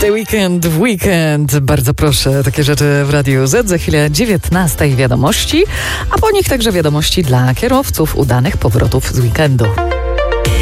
The Weekend w weekend. Bardzo proszę, takie rzeczy w Radiu Z. Za chwilę 19 wiadomości, a po nich także wiadomości dla kierowców udanych powrotów z weekendu.